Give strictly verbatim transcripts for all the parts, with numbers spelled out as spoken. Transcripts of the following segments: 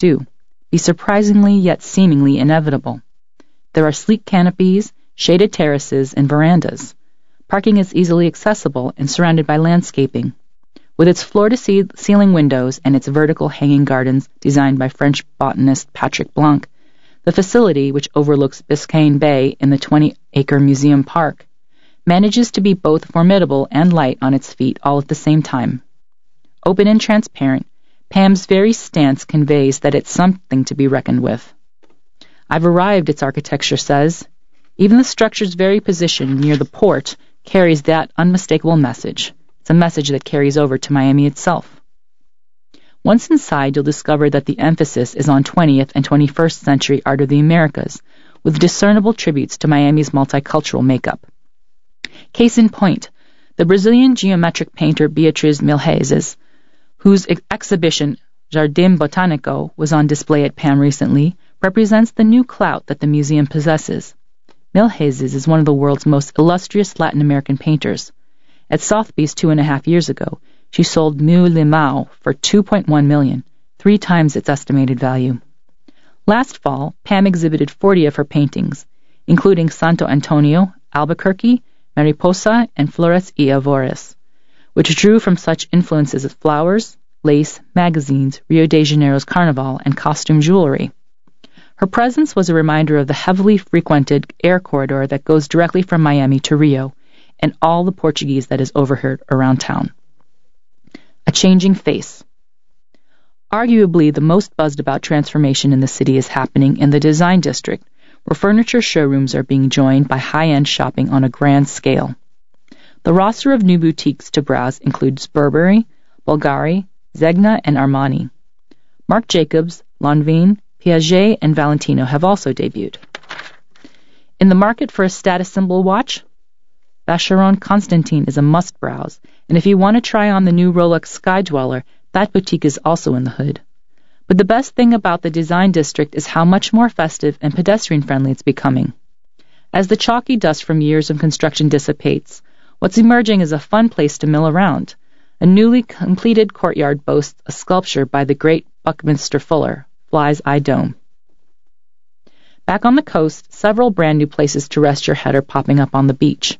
do, be surprisingly yet seemingly inevitable. There are sleek canopies, shaded terraces, and verandas. Parking is easily accessible and surrounded by landscaping. With its floor-to-ceiling windows and its vertical hanging gardens designed by French botanist Patrick Blanc, the facility, which overlooks Biscayne Bay in the twenty-acre museum park, manages to be both formidable and light on its feet all at the same time. Open and transparent, Pam's very stance conveys that it's something to be reckoned with. I've arrived, its architecture says. Even the structure's very position near the port carries that unmistakable message. It's a message that carries over to Miami itself. Once inside, you'll discover that the emphasis is on twentieth and twenty-first century art of the Americas, with discernible tributes to Miami's multicultural makeup. Case in point, the Brazilian geometric painter Beatriz Milhazes, whose ex- exhibition Jardim Botânico was on display at Pam recently, represents the new clout that the museum possesses. Milhazes is one of the world's most illustrious Latin American painters. At Sotheby's two and a half years ago, she sold Mu Limao for two point one million dollars, three times its estimated value. Last fall, Pam exhibited forty of her paintings, including Santo Antonio, Albuquerque, Mariposa, and Flores y Avores, which drew from such influences as flowers, lace, magazines, Rio de Janeiro's Carnival, and costume jewelry. Her presence was a reminder of the heavily frequented air corridor that goes directly from Miami to Rio, and all the Portuguese that is overheard around town. A changing face. Arguably the most buzzed about transformation in the city is happening in the Design District, where furniture showrooms are being joined by high-end shopping on a grand scale. The roster of new boutiques to browse includes Burberry, Bulgari, Zegna, and Armani. Marc Jacobs, Lanvin, Piaget, and Valentino have also debuted. In the market for a status symbol watch, Vacheron Constantin is a must-browse, and if you want to try on the new Rolex Skydweller, that boutique is also in the hood. But the best thing about the Design District is how much more festive and pedestrian-friendly it's becoming. As the chalky dust from years of construction dissipates, what's emerging is a fun place to mill around. A newly completed courtyard boasts a sculpture by the great Buckminster Fuller, Fly's Eye Dome. Back on the coast, several brand new places to rest your head are popping up on the beach.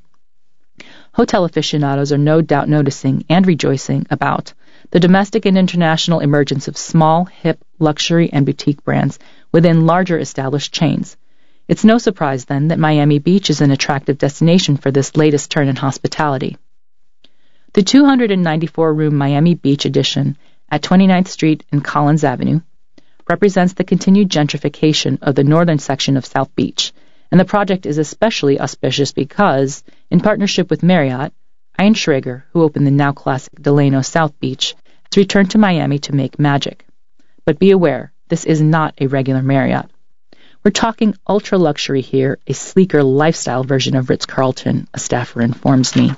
Hotel aficionados are no doubt noticing and rejoicing about the domestic and international emergence of small, hip, luxury, and boutique brands within larger established chains. It's no surprise, then, that Miami Beach is an attractive destination for this latest turn in hospitality. The two hundred ninety-four room Miami Beach Edition at twenty-ninth Street and Collins Avenue represents the continued gentrification of the northern section of South Beach, and the project is especially auspicious because, in partnership with Marriott, Ian Schrager, who opened the now classic Delano South Beach, has returned to Miami to make magic. But be aware, this is not a regular Marriott. We're talking ultra-luxury here, a sleeker lifestyle version of Ritz-Carlton, a staffer informs me.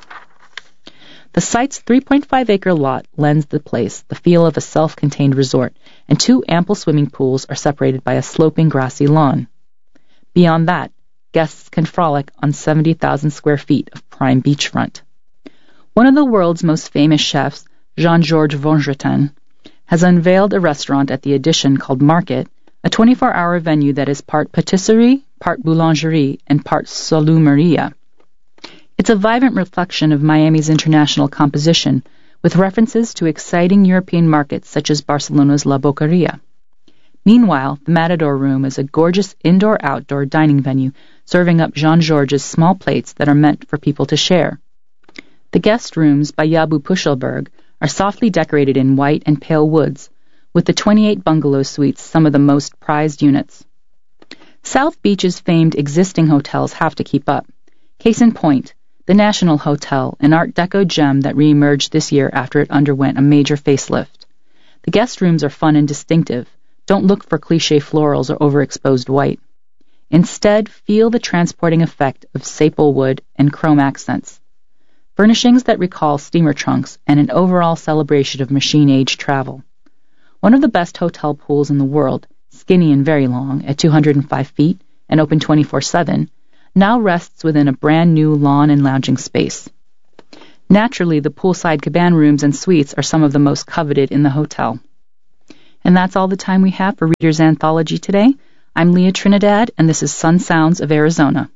The site's three point five acre lot lends the place the feel of a self-contained resort, and two ample swimming pools are separated by a sloping grassy lawn. Beyond that, guests can frolic on seventy thousand square feet of prime beachfront. One of the world's most famous chefs, Jean-Georges Vongerichten, has unveiled a restaurant at the Edition called Market, a twenty-four hour venue that is part patisserie, part boulangerie, and part solumeria. It's a vibrant reflection of Miami's international composition, with references to exciting European markets such as Barcelona's La Boqueria. Meanwhile, the Matador Room is a gorgeous indoor-outdoor dining venue serving up Jean-Georges' small plates that are meant for people to share. The guest rooms by Jabu Puschelberg are softly decorated in white and pale woods, with the twenty-eight bungalow suites some of the most prized units. South Beach's famed existing hotels have to keep up. Case in point, the National Hotel, an Art Deco gem that re-emerged this year after it underwent a major facelift. The guest rooms are fun and distinctive. Don't look for cliché florals or overexposed white. Instead, feel the transporting effect of sapele wood and chrome accents, furnishings that recall steamer trunks, and an overall celebration of machine-age travel. One of the best hotel pools in the world, skinny and very long, at two hundred five feet and open twenty-four seven, now rests within a brand-new lawn and lounging space. Naturally, the poolside cabana rooms and suites are some of the most coveted in the hotel. And that's all the time we have for Reader's Anthology today. I'm Leah Trinidad, and this is Sun Sounds of Arizona.